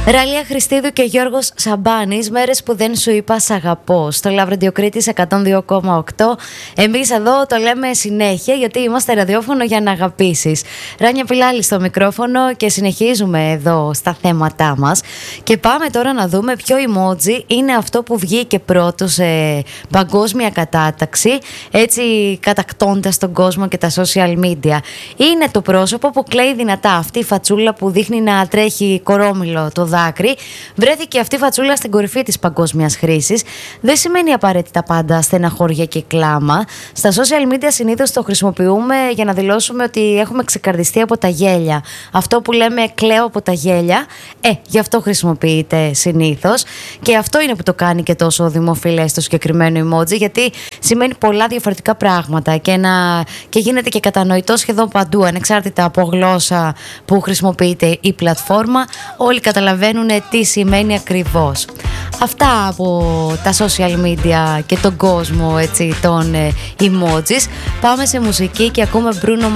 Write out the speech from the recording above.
Ραλία Χριστίδου και Γιώργος Σαμπάνης, μέρες που δεν σου είπα σ' αγαπώ, στο Λαυρεντιοκρίτης 102,8. Εμείς εδώ το λέμε συνέχεια γιατί είμαστε ραδιόφωνο για να αγαπήσεις. Ράνια Πιλάλη στο μικρόφωνο και συνεχίζουμε εδώ στα θέματά μας. Και πάμε τώρα να δούμε ποιο emoji είναι αυτό που βγήκε πρώτο σε παγκόσμια κατάταξη, έτσι κατακτώντας τον κόσμο και τα social media. Είναι το πρόσωπο που κλαίει δυνατά, αυτή η φατσούλα που δείχνει να τρέχει κορόμιλο το δάκρυ. Βρέθηκε αυτή η φατσούλα στην κορυφή της παγκόσμιας χρήσης. Δεν σημαίνει απαραίτητα πάντα στεναχώρια και κλάμα. Στα social media συνήθως το χρησιμοποιούμε για να δηλώσουμε ότι έχουμε ξεκαρδιστεί από τα γέλια. Αυτό που λέμε κλαίω από τα γέλια, γι' αυτό χρησιμοποιείται συνήθως. Και αυτό είναι που το κάνει και τόσο δημοφιλές το συγκεκριμένο emoji, γιατί σημαίνει πολλά διαφορετικά πράγματα και γίνεται και κατανοητό σχεδόν παντού, ανεξάρτητα από γλώσσα που χρησιμοποιείται η πλατφόρμα. Όλοι καταλαβαίνουν τι σημαίνει ακριβώς. Αυτά από τα social media και τον κόσμο, έτσι, των emojis. Πάμε σε μουσική και ακούμε Bruno